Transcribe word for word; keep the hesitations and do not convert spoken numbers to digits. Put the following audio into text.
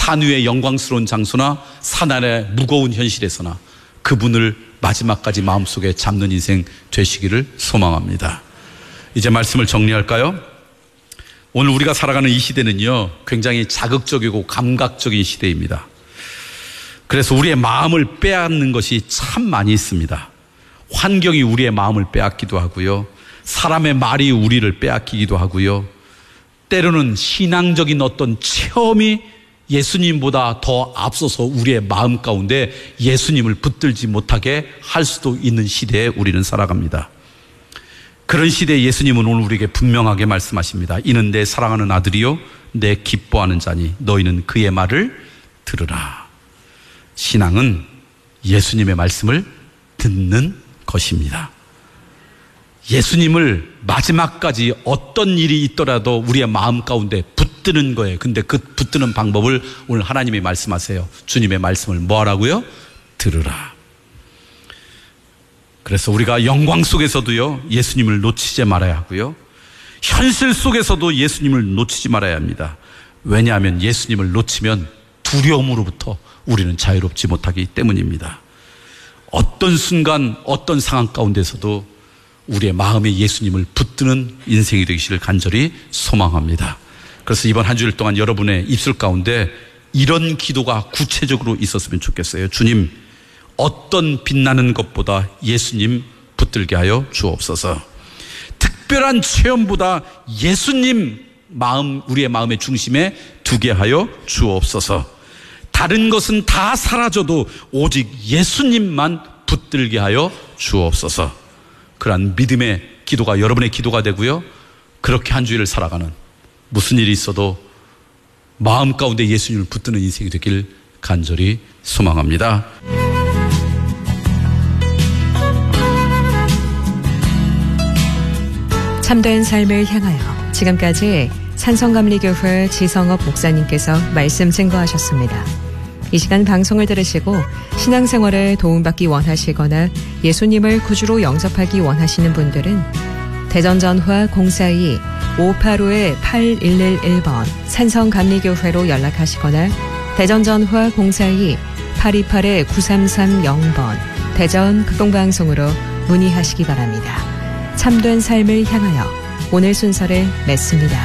산 위의 영광스러운 장소나 산 아래 무거운 현실에서나 그분을 마지막까지 마음속에 잡는 인생 되시기를 소망합니다. 이제 말씀을 정리할까요? 오늘 우리가 살아가는 이 시대는요, 굉장히 자극적이고 감각적인 시대입니다. 그래서 우리의 마음을 빼앗는 것이 참 많이 있습니다. 환경이 우리의 마음을 빼앗기도 하고요, 사람의 말이 우리를 빼앗기기도 하고요, 때로는 신앙적인 어떤 체험이 예수님보다 더 앞서서 우리의 마음 가운데 예수님을 붙들지 못하게 할 수도 있는 시대에 우리는 살아갑니다. 그런 시대에 예수님은 오늘 우리에게 분명하게 말씀하십니다. 이는 내 사랑하는 아들이요 내 기뻐하는 자니 너희는 그의 말을 들으라. 신앙은 예수님의 말씀을 듣는 것입니다. 예수님을 마지막까지 어떤 일이 있더라도 우리의 마음 가운데 붙드는 거예요. 근데 그 붙드는 방법을 오늘 하나님이 말씀하세요. 주님의 말씀을 뭐 하라고요? 들으라. 그래서 우리가 영광 속에서도요, 예수님을 놓치지 말아야 하고요, 현실 속에서도 예수님을 놓치지 말아야 합니다. 왜냐하면 예수님을 놓치면 두려움으로부터 우리는 자유롭지 못하기 때문입니다. 어떤 순간 어떤 상황 가운데서도 우리의 마음에 예수님을 붙드는 인생이 되기를 간절히 소망합니다. 그래서 이번 한 주일 동안 여러분의 입술 가운데 이런 기도가 구체적으로 있었으면 좋겠어요. 주님, 어떤 빛나는 것보다 예수님 붙들게 하여 주옵소서. 특별한 체험보다 예수님 마음, 우리의 마음의 중심에 두게 하여 주옵소서. 다른 것은 다 사라져도 오직 예수님만 붙들게 하여 주옵소서. 그러한 믿음의 기도가 여러분의 기도가 되고요, 그렇게 한 주일을 살아가는, 무슨 일이 있어도 마음 가운데 예수님을 붙드는 인생이 되길 간절히 소망합니다. 참된 삶을 향하여, 지금까지 산성감리교회 지성업 목사님께서 말씀 증거하셨습니다. 이 시간 방송을 들으시고 신앙생활에 도움받기 원하시거나 예수님을 구주로 영접하기 원하시는 분들은 대전전화 공사이 오팔오 팔일일일 번 산성감리교회로 연락하시거나 대전전화 공사이 팔이팔 구삼삼영 번 대전 극동방송으로 문의하시기 바랍니다. 참된 삶을 향하여 오늘 순서를 맺습니다.